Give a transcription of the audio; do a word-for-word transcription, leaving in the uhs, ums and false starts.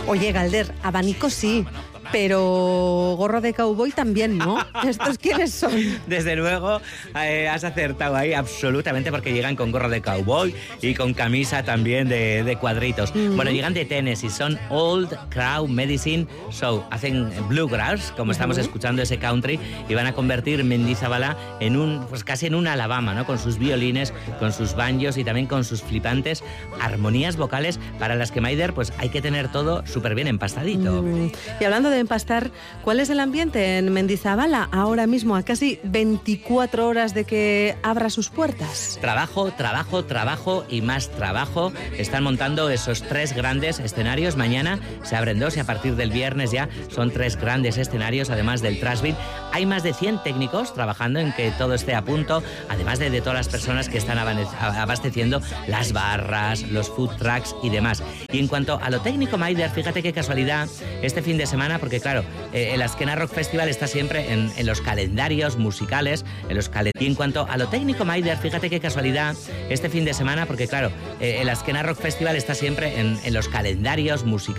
Oye, Galder, abanico sí, pero gorro de cowboy también, ¿no? ¿Estos quiénes son? Desde luego, eh, has acertado ahí absolutamente, porque llegan con gorro de cowboy y con camisa también de, de cuadritos. Mm. Bueno, llegan de Tennessee, son Old Crow Medicine Show. Hacen bluegrass, como uh-huh. estamos escuchando ese country, y van a convertir Mendizabala en un, pues casi en un Alabama, ¿no? Con sus violines, con sus banjos y también con sus flipantes armonías vocales, para las que, Maider, pues hay que tener todo súper bien empastadito. Mm. Y hablando de empastar, ¿cuál es el ambiente en Mendizabala ahora mismo, a casi veinticuatro horas de que abra sus puertas? Trabajo, trabajo, trabajo y más trabajo. Están montando esos tres grandes escenarios. Mañana se abren dos y a partir del viernes ya son tres grandes escenarios, además del trash beat. Hay más de cien técnicos trabajando en que todo esté a punto, además de, de todas las personas que están abasteciendo las barras, los food trucks y demás. Y en cuanto a lo técnico, Maider, fíjate qué casualidad este fin de semana, porque claro, eh, el Azkena Rock Festival está siempre en, en los calendarios musicales, en los calen... Y en cuanto a lo técnico, Maider, fíjate qué casualidad este fin de semana, porque claro, eh, el Azkena Rock Festival está siempre en, en los calendarios musicales.